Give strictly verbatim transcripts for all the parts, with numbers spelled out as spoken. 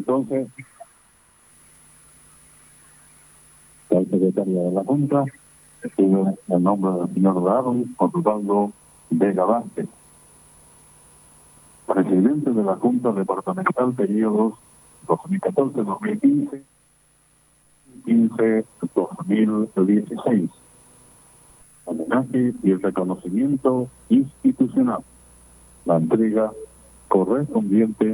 entonces al secretario de la Junta, escribe el nombre del señor Darwin Osvaldo Vega Vázquez, presidente de la Junta Departamental periodos dos mil catorce a dos mil quince, quince a dos mil dieciséis. Homenaje y el reconocimiento institucional. La entrega correspondiente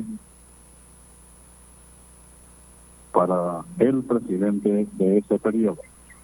para el presidente de ese periodo.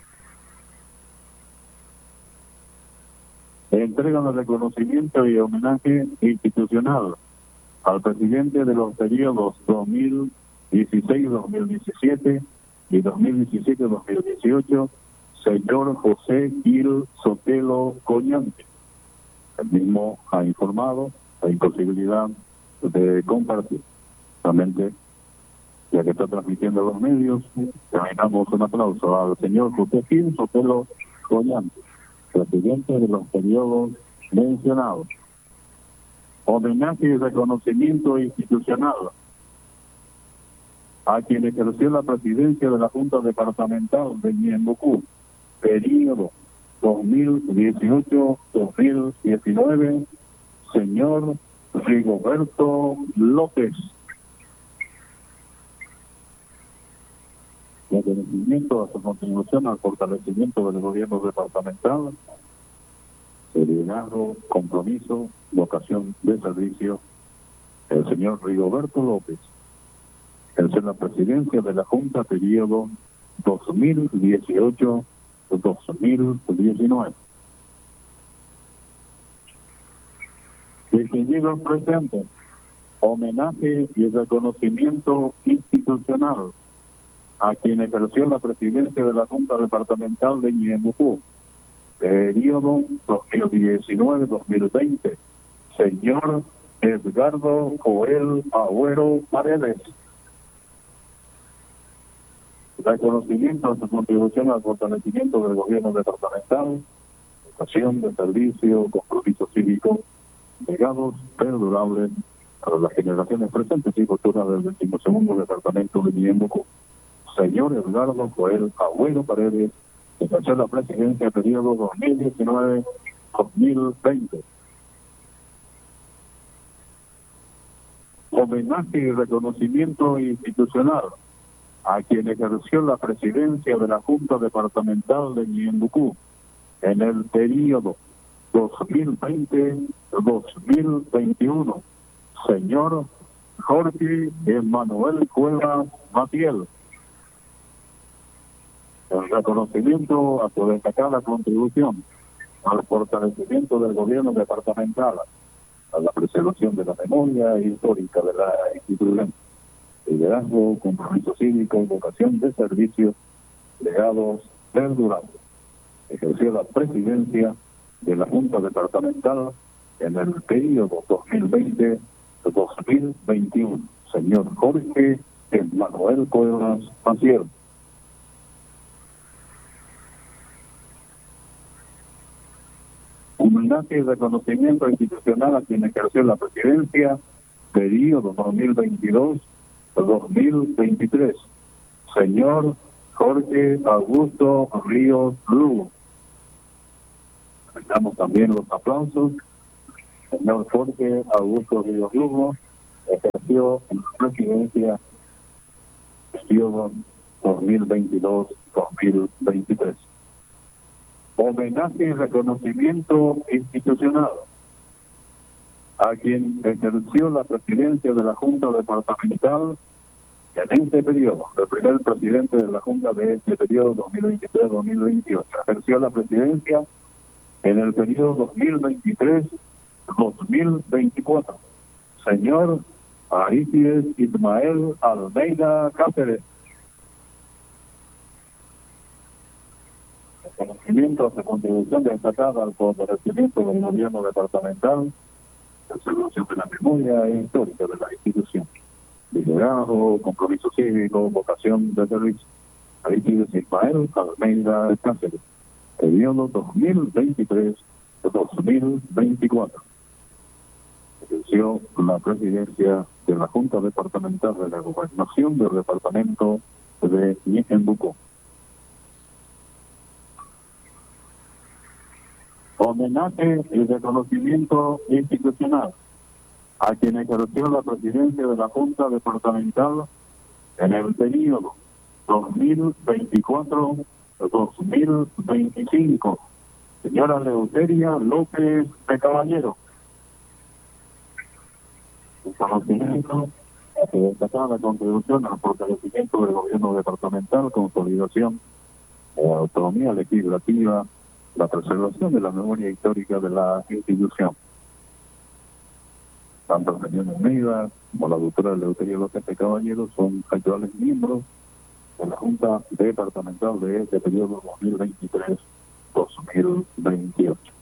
Entrega de reconocimiento y homenaje institucional al presidente de los periodos dos mil dieciséis a dos mil diecisiete y dos mil diecisiete a dos mil dieciocho, señor José Gil Sotelo Coñante. El mismo ha informado la imposibilidad de compartir. Realmente, ya que está transmitiendo los medios, terminamos un aplauso al señor José Gil Sotelo Coñante, presidente de los periodos mencionados. Homenaje y reconocimiento institucional a quien ejerció la presidencia de la Junta Departamental de Ñeembucú, periodo dos mil dieciocho a dos mil diecinueve, señor Rigoberto López. Reconocimiento a su contribución al fortalecimiento del gobierno departamental, liderazgo, compromiso, vocación de servicio, el señor Rigoberto López, ejerce la presidencia de la Junta periodo dos mil dieciocho a dos mil diecinueve. Distinguidos presentes, homenaje y reconocimiento institucional a quien ejerció la presidencia de la Junta Departamental de Ñeembucú, periodo dos mil diecinueve a dos mil veinte, señor Edgardo Joel Agüero Paredes. Reconocimiento a su contribución al fortalecimiento del gobierno departamental, vocación de servicio, compromiso cívico, legados perdurables para las generaciones presentes y futuras del decimosegundo departamento de Ñeembucú. Señor Edgardo Joel Agüero Paredes, ejerció la presidencia periodo dos mil diecinueve a dos mil veinte. Homenaje y reconocimiento institucional a quien ejerció la presidencia de la Junta Departamental de Ñeembucú en el periodo dos mil veinte a dos mil veintiuno, señor Jorge Emanuel Cuevas Matiel. El reconocimiento a su destacada contribución al fortalecimiento del gobierno departamental, a la preservación de la memoria histórica de la institución, liderazgo, compromiso cívico, vocación de servicio, legados perdurables. Ejerció la presidencia de la Junta Departamental en el periodo dos mil veinte a dos mil veintiuno, señor Jorge Emanuel Cuevas Maciel. Homenaje y reconocimiento institucional a quien ejerció la presidencia, periodo dos mil veintidós a dos mil veintitrés, señor Jorge Augusto Ríos Lugo. Damos también los aplausos. Señor Jorge Augusto Ríos Lugo ejerció en la presidencia periodo dos mil veintidós a dos mil veintitrés. Homenaje y reconocimiento institucional a quien ejerció la presidencia de la Junta Departamental en este periodo, el primer presidente de la Junta de este periodo dos mil veintitrés a dos mil veintiocho. Ejerció la presidencia en el periodo dos mil veintitrés a dos mil veinticuatro. Señor Aristides Ismael Almeida Cáceres. Reconocimiento a su contribución destacada al fortalecimiento del gobierno departamental, preservación de la memoria histórica de la institución, liderazgo, compromiso cívico, vocación de servicio. Aristides Ismael Almeida Cáceres, periodo dos mil veintitrés a dos mil veinticuatro. ejerció la presidencia de la Junta Departamental de la Gobernación del Departamento de Ñeembucú. Homenaje y reconocimiento institucional a quien ejerció la presidencia de la Junta Departamental en el periodo dos mil veinticuatro a dos mil veinticinco. Señora Leuteria López de Caballero. Un conocimiento que destaca la contribución al fortalecimiento del gobierno departamental, consolidación de la autonomía legislativa, la preservación de la memoria histórica de la institución. Tanto el señor Almeida como la doctora Leuteria López de Caballero son actuales miembros de la Junta Departamental de este periodo dos mil veintitrés a dos mil veintiocho.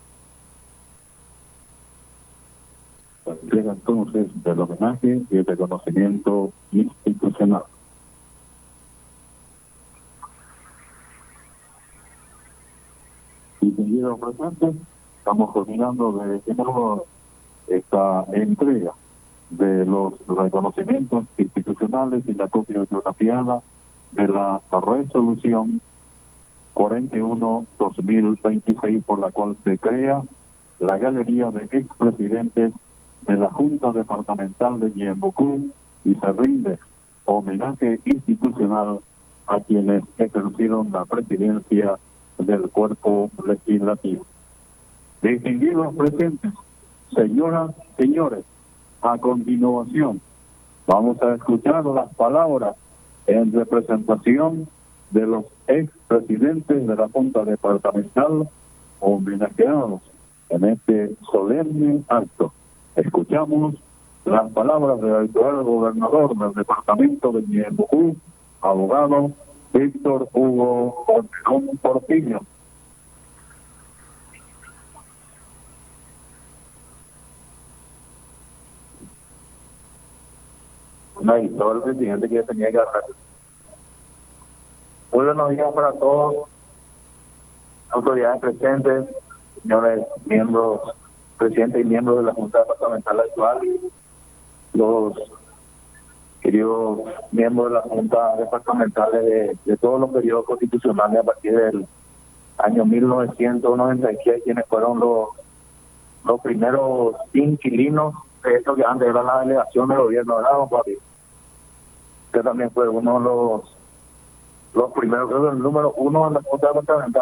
Se entrega entonces del homenaje y el reconocimiento institucional. Y seguido presente, estamos coordinando de qué modo esta entrega de los reconocimientos institucionales y la copia autografiada de la resolución cuarenta y uno barra dos mil veintiséis, por la cual se crea la galería de expresidentes de la Junta Departamental de Ñeembucú y se rinde homenaje institucional a quienes ejercieron la presidencia del cuerpo legislativo. Distinguidos presentes, señoras, señores, a continuación vamos a escuchar las palabras en representación de los expresidentes de la Junta Departamental homenajeados en este solemne acto. Escuchamos las palabras del actual gobernador del departamento de Ñeembucú, abogado Víctor Hugo Ortegón Portillo. No, y todo el presidente que tenía que hablar. Muy buenos días para todos, autoridades presentes, señores miembros, presidentes y miembros de la Junta Departamental actual, los queridos miembros de la Junta Departamental de, de todos los periodos constitucionales a partir del año mil novecientos noventa y seis, quienes fueron los, los primeros inquilinos de esto que antes era la delegación del gobierno de la Papi. Usted también fue uno de los, los primeros, creo que el número uno en la Junta Departamental.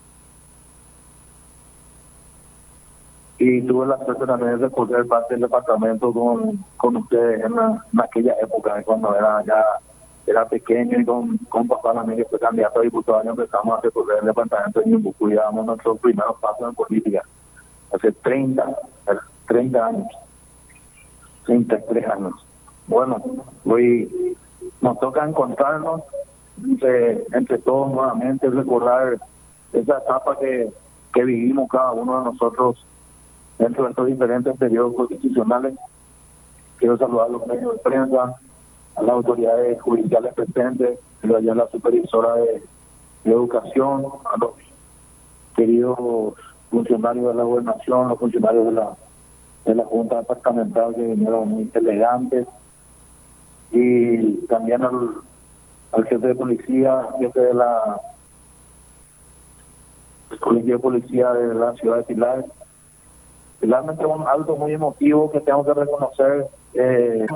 Y tuve la suerte también de recorrer parte del departamento con, con ustedes en, la, en aquella época, cuando era ya era pequeño, y con, con papá también, que fue candidato a diputado, y empezamos a recorrer el departamento de Ñeembucú y dábamos nuestros primeros pasos en política. Hace treinta, treinta años, treinta y tres años. Bueno, hoy nos toca encontrarnos entre, entre todos nuevamente, recordar esa etapa que, que vivimos cada uno de nosotros dentro de estos diferentes periodos constitucionales. Quiero saludar a los medios de prensa, a las autoridades judiciales presentes, a la supervisora de, de educación, a los queridos funcionarios de la gobernación, los funcionarios de la de la Junta Departamental, que vinieron muy elegantes, y también al, al jefe de policía, jefe de la Colegio de Policía de la ciudad de Pilar. Realmente un alto muy emotivo que tengo que reconocer. Eh,